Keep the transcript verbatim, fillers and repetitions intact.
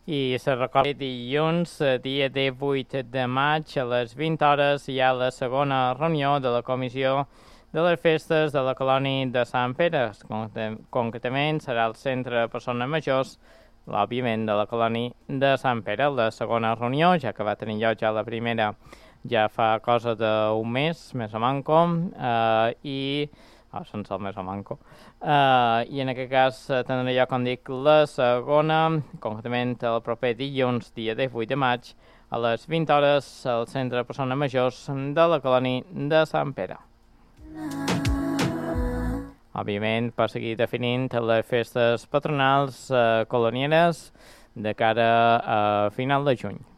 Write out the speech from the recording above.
I se recorda dilluns, dia divuit de maig, a les vint hores, hi ha la segona reunió de la Comissió de les Festes de la Colònia de Sant Pere. Concretament serà al Centre de Persones Majors, òbviament, de la Colònia de Sant Pere. La segona reunió, ja que va tenir lloc ja la primera, ja fa cosa d'un mes, més o manco, eh, i... Oh, sense el més o manco. Uh, I en aquest cas uh, tindrà lloc, com dic, la segona, concretament el proper dilluns, dia divuit de maig, a les vint hores, al Centre de Persones Majors de la Colònia de Sant Pere. Òbviament, per seguir definint les festes patronals uh, colonieres de cara a final de juny.